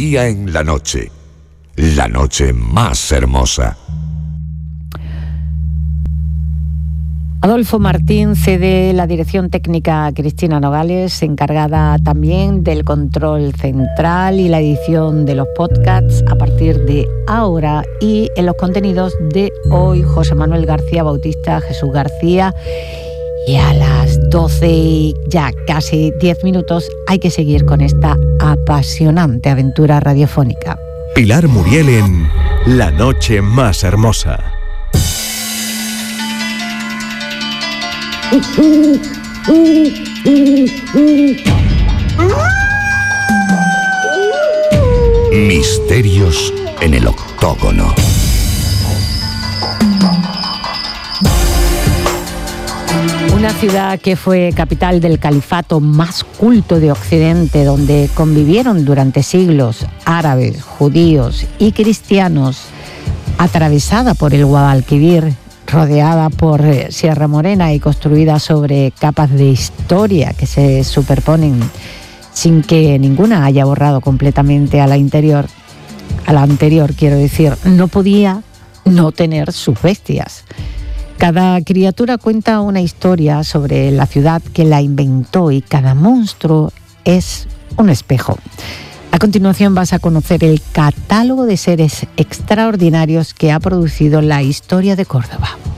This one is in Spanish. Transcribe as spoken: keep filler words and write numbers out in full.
día en la noche, la noche más hermosa. Adolfo Martín cede la dirección técnica a Cristina Nogales, encargada también del control central y la edición de los podcasts a partir de ahora, y en los contenidos de hoy José Manuel García Bautista, Jesús García, y a las doce y ya casi diez minutos hay que seguir con esta apasionante aventura radiofónica. Pilar Muriel en La Noche Más Hermosa. Misterios en el octógono. Una ciudad que fue capital del califato más culto de Occidente, donde convivieron durante siglos árabes, judíos y cristianos, atravesada por el Guadalquivir, rodeada por Sierra Morena y construida sobre capas de historia que se superponen sin que ninguna haya borrado completamente a la interior, a la anterior, quiero decir, no podía no tener sus bestias. Cada criatura cuenta una historia sobre la ciudad que la inventó y cada monstruo es un espejo. A continuación vas a conocer el catálogo de seres extraordinarios que ha producido la historia de Córdoba.